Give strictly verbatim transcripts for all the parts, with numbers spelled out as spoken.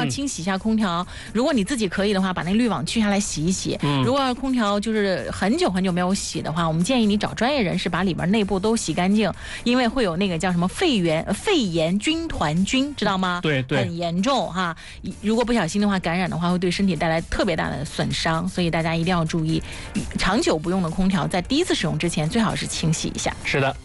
清洗一下空调。嗯、如果你自己可以的话，把那滤网去下来洗一洗。嗯、如果空调就是很久很久没有洗的话，我们建议你找专业人士把里边内部都洗干净，因为会有那个叫什么肺炎肺炎菌团菌，知道吗？ 对对， 很严重哈。如果不小心的话，感染的话会对身体带来特别大的损伤，所以大家一定要注意，长久不用的空调在第一次使用之前最好是清洗一下。 是的。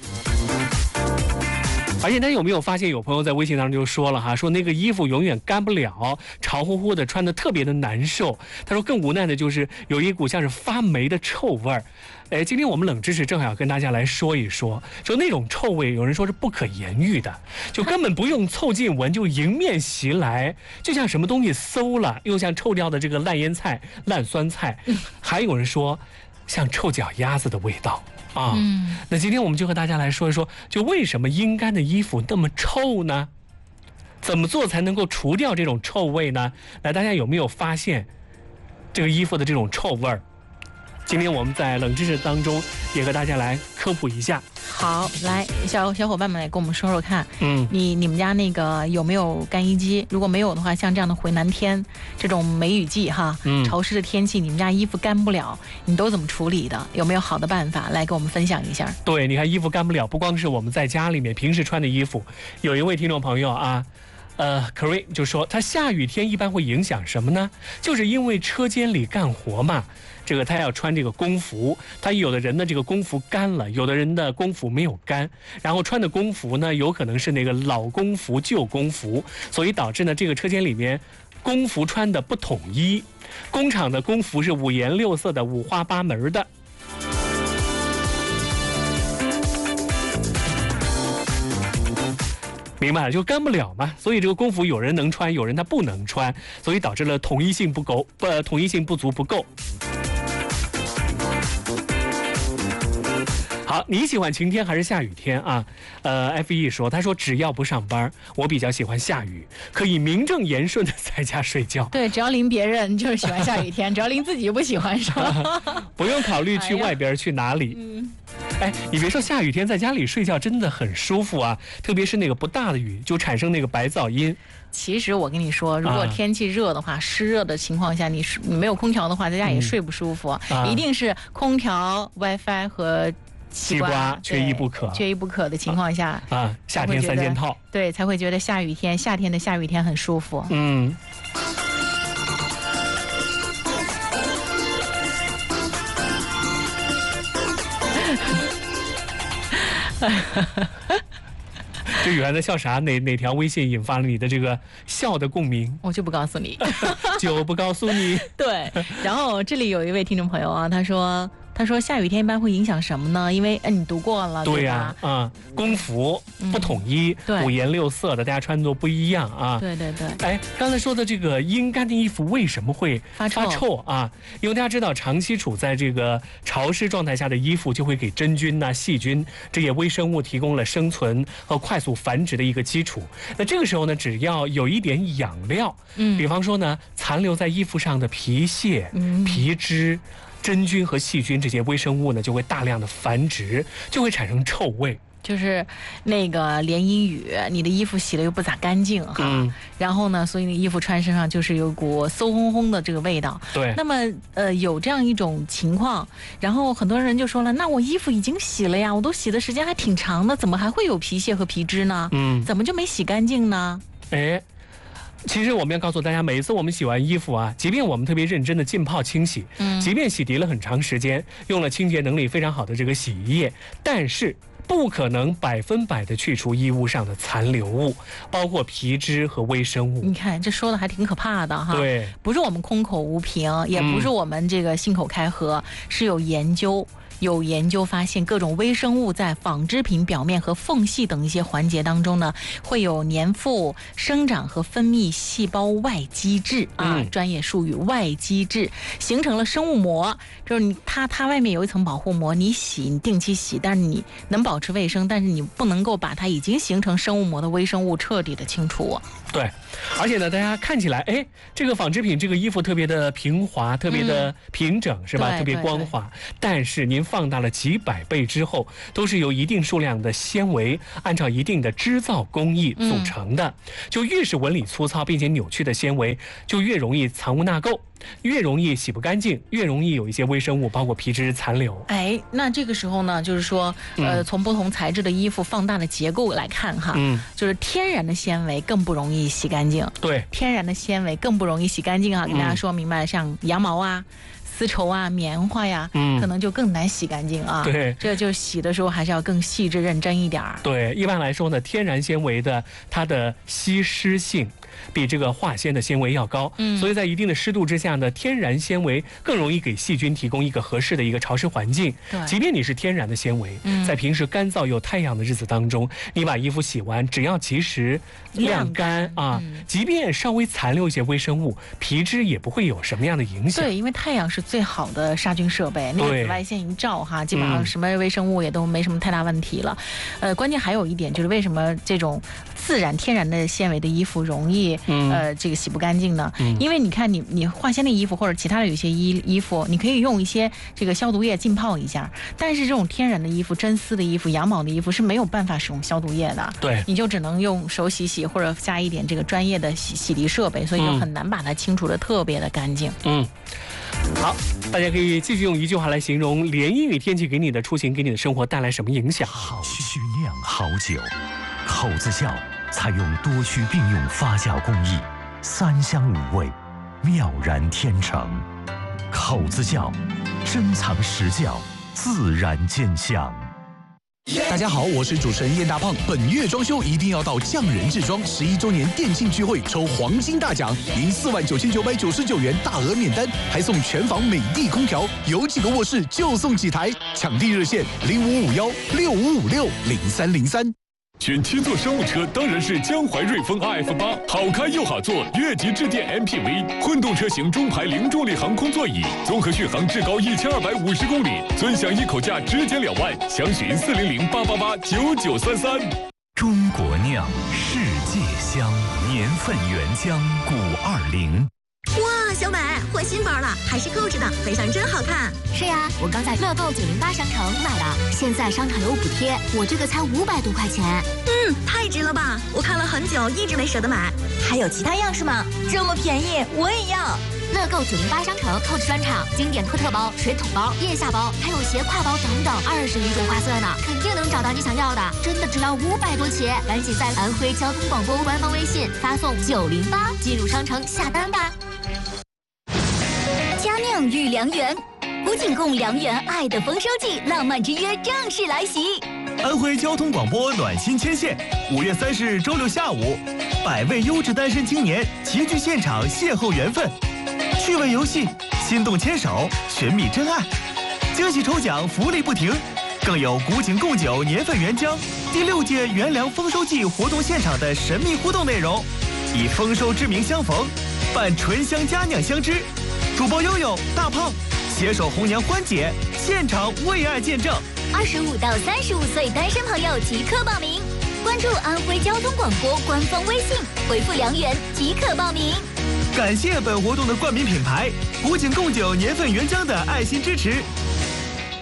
而且他有没有发现有朋友在微信当中就说了哈，说那个衣服永远干不了，潮乎乎的，穿的特别的难受。他说更无奈的就是有一股像是发霉的臭味儿。哎，今天我们冷知识正好要跟大家来说一说，就那种臭味，有人说是不可言喻的，就根本不用凑近闻就迎面袭来，就像什么东西馊了，又像臭掉的这个烂腌菜、烂酸菜，还有人说像臭脚丫子的味道。啊，嗯，那今天我们就和大家来说一说，就为什么阴干的衣服那么臭呢？怎么做才能够除掉这种臭味呢？来，大家有没有发现这个衣服的这种臭味儿？今天我们在冷知识当中也和大家来科普一下。 好，来小小伙伴们来跟我们说说看， 嗯， 你你们家那个有没有干衣机？如果没有的话，像这样的回南天这种梅雨季哈，嗯，潮湿的天气，你们家衣服干不了，你都怎么处理的？有没有好的办法来跟我们分享一下？ 对，你看衣服干不了，不光是我们在家里面平时穿的衣服，有一位听众朋友啊。呃 ，Karen 就说他下雨天一般会影响什么呢？就是因为车间里干活嘛，这个他要穿这个工服，他有的人呢这个工服干了，有的人的工服没有干，然后穿的工服呢有可能是那个老工服、旧工服，所以导致呢这个车间里面工服穿的不统一，工厂的工服是五颜六色的、五花八门的。明白了，就干不了嘛，所以这个工服有人能穿，有人他不能穿，所以导致了统一性不够，不、呃、统一性不足不够。好，你喜欢晴天还是下雨天啊？呃 ，F E 说，他说只要不上班，我比较喜欢下雨，可以名正言顺的在家睡觉。 对，只要淋别人就是喜欢下雨天，只要淋自己就不喜欢，是吧？ 不用考虑去外边去哪里。嗯。哎，你别说下雨天在家里睡觉真的很舒服啊，特别是那个不大的雨，就产生那个白噪音。 其实我跟你说，如果天气热的话，啊、湿热的情况下，你你没有空调的话，在家也睡不舒服，嗯啊、一定是空调、WiFi 和西瓜缺一不可， 缺一不可的情况下啊，夏天三件套， 对，才会觉得下雨天，夏天的下雨天很舒服。 嗯。这雨涵在笑啥？哪哪条微信引发了你的这个笑的共鸣？ 我就不告诉你， 就不告诉你。 对，然后这里有一位听众朋友啊，他说。他说下雨天一般会影响什么呢？因为哎，你读过了， 对呀，啊、嗯，工服不统一，嗯、五颜六色的，大家穿着不一样啊。 对对对。 哎，刚才说的这个阴干的衣服为什么会发臭, 发臭啊？因为大家知道，长期处在这个潮湿状态下的衣服，就会给真菌呐、啊、细菌这些微生物提供了生存和快速繁殖的一个基础。那这个时候呢，只要有一点养料，嗯，比方说呢，残留在衣服上的皮屑、嗯、皮脂。真菌和细菌这些微生物呢，就会大量的繁殖，就会产生臭味。 就是那个连阴雨，你的衣服洗了又不咋干净哈，嗯、然后呢，所以你衣服穿身上就是有股馊烘烘的这个味道。 对。 那么呃有这样一种情况，然后很多人就说了，那我衣服已经洗了呀，我都洗的时间还挺长的，怎么还会有皮屑和皮脂呢？嗯，怎么就没洗干净呢？ 哎。其实我们要告诉大家，每一次我们洗完衣服啊，即便我们特别认真的浸泡清洗，嗯，即便洗涤了很长时间，用了清洁能力非常好的这个洗衣液，但是不可能百分百的去除衣物上的残留物，包括皮脂和微生物。 你看这说的还挺可怕的哈。 对， 不是我们空口无凭，也不是我们这个信口开河，嗯、是有研究。有研究发现，各种微生物在纺织品表面和缝隙等一些环节当中呢，会有粘附、生长和分泌细胞外基质啊，嗯、专业术语外基质，形成了生物膜。就是你它它外面有一层保护膜，你洗你定期洗，但是你能保持卫生，但是你不能够把它已经形成生物膜的微生物彻底的清除。 对，而且呢，大家看起来，哎，这个纺织品这个衣服特别的平滑，特别的平整，嗯、是吧？特别光滑。但是您放大了几百倍之后，都是由一定数量的纤维按照一定的织造工艺组成的。嗯、就越是纹理粗糙并且扭曲的纤维，就越容易藏污纳垢，越容易洗不干净，越容易有一些微生物，包括皮脂残留。 哎，那这个时候呢，就是说，呃， 嗯、 从不同材质的衣服放大的结构来看哈， 嗯， 就是天然的纤维更不容易洗干净。 对， 天然的纤维更不容易洗干净啊，给大家说明白，嗯、像羊毛啊、丝绸啊、棉花呀， 嗯， 可能就更难洗干净啊。 对， 这就洗的时候还是要更细致认真一点儿。 对，一般来说呢，天然纤维的它的吸湿性比这个化纤的纤维要高， 嗯， 所以在一定的湿度之下呢，天然纤维更容易给细菌提供一个合适的一个潮湿环境。 对， 即便你是天然的纤维， 嗯、 在平时干燥有太阳的日子当中，你把衣服洗完，只要及时晾干啊， 嗯、 即便稍微残留一些微生物，皮脂也不会有什么样的影响。 对，因为太阳是最好的杀菌设备，那个紫外线一照哈，基本上什么微生物也都没什么太大问题了。嗯、呃，关键还有一点就是为什么这种自然天然的纤维的衣服容易、嗯、呃这个洗不干净呢？ 嗯、 因为你看你你化纤的衣服或者其他的有些衣衣服，你可以用一些这个消毒液浸泡一下，但是这种天然的衣服、真丝的衣服、羊毛的衣服是没有办法使用消毒液的。 对， 你就只能用手洗洗或者加一点这个专业的洗洗涤设备，所以就很难把它清除的特别的干净。 嗯。好，大家可以继续用一句话来形容连阴雨天气给你的出行、给你的生活带来什么影响。 好须酿好酒，口子窖采用多区并用发酵工艺，三香五味，妙然天成。口子窖，珍藏实窖，自然见香。 大家好，我是主持人燕大胖。本月装修一定要到匠人制装十一周年店庆聚会抽黄金大奖，赢四万九千九百九十九元大额免单，还送全房美的空调，有几个卧室就送几台。抢地热线零五五幺六五五六零三零三。 选七座商务车当然是江淮瑞风 R F 八，好开又好坐，越级致电 M P V， 混动车型中排零重力航空座椅，综合续航至高一千二百五十公里，尊享一口价直减两万，详询四零零八八八九九三三。 中国酿，世界香，年份原浆古二零。 哇，小美换新包了，还是购置的，背上真好看。 是呀，我刚在乐购九零八商城买的，现在商场有补贴，我这个才五百多块钱。 嗯，太值了吧！我看了很久，一直没舍得买。 还有其他样式吗？这么便宜，我也要。乐购九零八商城购置专场，经典托特包、水桶包、腋下包，还有斜挎包等等，二十余种花色呢，肯定能找到你想要的。真的只要五百多起，赶紧在安徽交通广播官方微信发送九零八进入商城下单吧。 佳酿与良缘，古井贡良缘爱的丰收季，浪漫之约正式来袭。 安徽交通广播暖心牵线，五月三十日周六下午，百位优质单身青年齐聚现场邂逅缘分，趣味游戏，心动牵手，寻觅真爱，惊喜抽奖福利不停，更有古井贡酒年份原浆第六届元粮丰收季活动现场的神秘互动内容，以丰收之名相逢，伴醇香佳酿相知。主播悠悠、大胖携手红娘欢姐，现场为爱见证。 二十五到三十五岁单身朋友即刻报名，关注安徽交通广播官方微信，回复良缘即可报名。 感谢本活动的冠名品牌古井贡酒年份原浆的爱心支持。